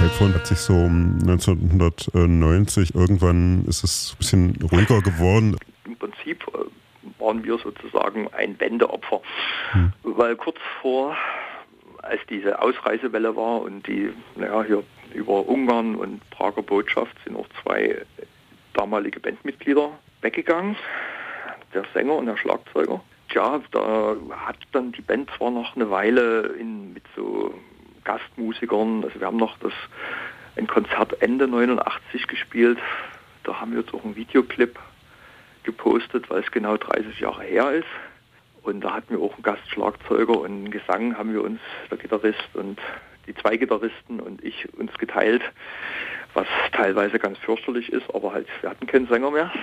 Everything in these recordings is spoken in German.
Kaltfront hat sich so um 1990, irgendwann ist es ein bisschen ruhiger geworden. Im Prinzip waren wir sozusagen ein Wendeopfer, weil kurz vor, als diese Ausreisewelle war und die, hier über Ungarn und Prager Botschaft sind auch 2 damalige Bandmitglieder weggegangen, der Sänger und der Schlagzeuger. Tja, da hat dann die Band zwar noch eine Weile mit so Gastmusikern, also wir haben noch ein Konzert Ende 89 gespielt, da haben wir jetzt auch einen Videoclip gepostet, weil es genau 30 Jahre her ist. Und da hatten wir auch einen Gastschlagzeuger und einen Gesang haben wir uns, der Gitarrist und die 2 Gitarristen und ich, uns geteilt, was teilweise ganz fürchterlich ist, aber halt, wir hatten keinen Sänger mehr.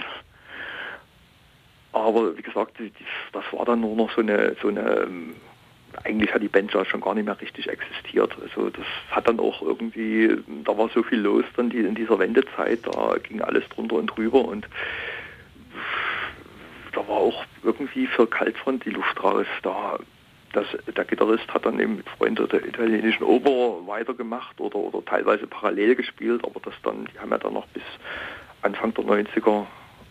Aber wie gesagt, das war dann nur noch so eine eigentlich hat die Band ja schon gar nicht mehr richtig existiert. Also das hat dann auch irgendwie, da war so viel los dann in dieser Wendezeit, da ging alles drunter und drüber und da war auch irgendwie für Kaltfront die Luft raus. Der Gitarrist hat dann eben mit Freunden der italienischen Oper weitergemacht oder teilweise parallel gespielt, aber die haben ja dann noch bis Anfang der 90er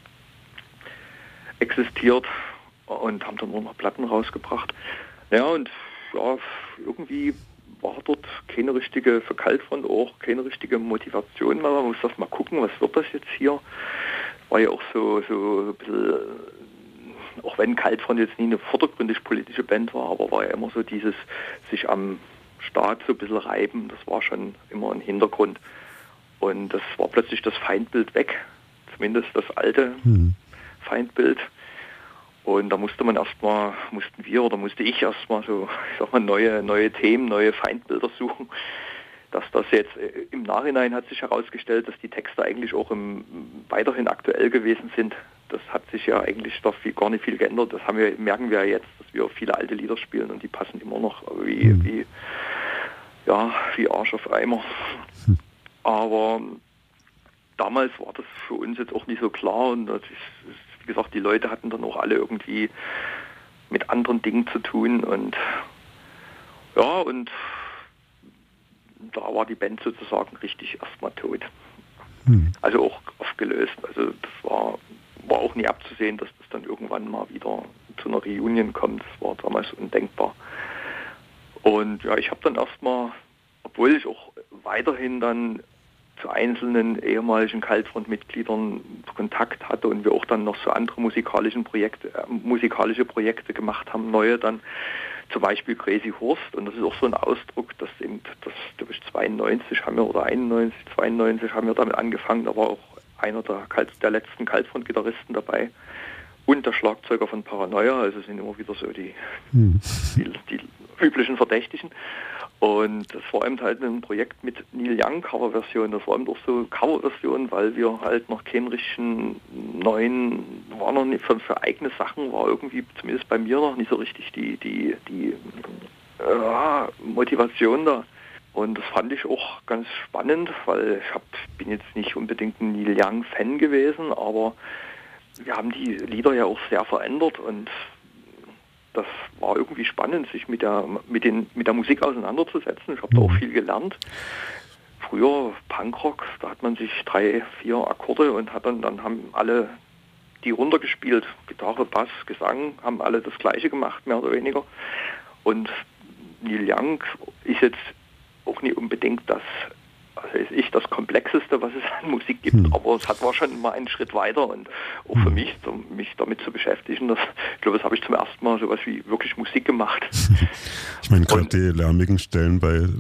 existiert und haben dann nur noch Platten rausgebracht. Ja, und irgendwie war dort keine richtige, für Kaltfront auch keine richtige Motivation mehr. Man muss das mal gucken, was wird das jetzt hier? War ja auch so ein bisschen, auch wenn Kaltfront jetzt nie eine vordergründig politische Band war, aber war ja immer so dieses sich am Staat so ein bisschen reiben, das war schon immer ein Hintergrund. Und das war plötzlich das Feindbild weg, zumindest das alte Feindbild. Und da musste ich erstmal so, neue Themen, neue Feindbilder suchen. Dass das jetzt im Nachhinein hat sich herausgestellt, dass die Texte eigentlich auch weiterhin aktuell gewesen sind. Das hat sich ja eigentlich doch gar nicht viel geändert. Das merken wir ja jetzt, dass wir viele alte Lieder spielen und die passen immer noch wie Arsch auf Eimer. Aber damals war das für uns jetzt auch nicht so klar und das ist, wie gesagt, die Leute hatten dann auch alle irgendwie mit anderen Dingen zu tun und da war die Band sozusagen richtig erstmal tot. Also auch aufgelöst. Also das war auch nie abzusehen, dass das dann irgendwann mal wieder zu einer Reunion kommt. Das war damals undenkbar. Und ja, ich habe dann erstmal, obwohl ich auch weiterhin dann zu einzelnen ehemaligen Kaltfront-Mitgliedern Kontakt hatte und wir auch dann noch so andere musikalische Projekte gemacht haben, neue dann, zum Beispiel Crazy Horst, und das ist auch so ein Ausdruck, dass glaube ich 92 haben wir damit angefangen, da war auch einer der letzten Kaltfront-Gitarristen dabei und der Schlagzeuger von Paranoia, also sind immer wieder so die üblichen Verdächtigen. Und das war eben halt ein Projekt mit Neil Young Coverversion. Das war eben auch so Coverversion, weil wir halt noch keinen richtigen war noch nicht für eigene Sachen, war irgendwie, zumindest bei mir noch nicht so richtig die Motivation da. Und das fand ich auch ganz spannend, weil ich bin jetzt nicht unbedingt ein Neil Young Fan gewesen, aber wir haben die Lieder ja auch sehr verändert und das war irgendwie spannend, sich mit der Musik auseinanderzusetzen. Ich habe da auch viel gelernt. Früher Punkrock, da hat man sich 3, 4 Akkorde und dann haben alle die runtergespielt. Gitarre, Bass, Gesang, haben alle das Gleiche gemacht, mehr oder weniger. Und Neil Young ist jetzt auch nicht unbedingt das Komplexeste, was es an Musik gibt, aber es war schon mal einen Schritt weiter und auch für mich, mich damit zu beschäftigen, ich glaube, das habe ich zum ersten Mal sowas wie wirklich Musik gemacht. Ich meine, gerade die lärmigen Stellen bei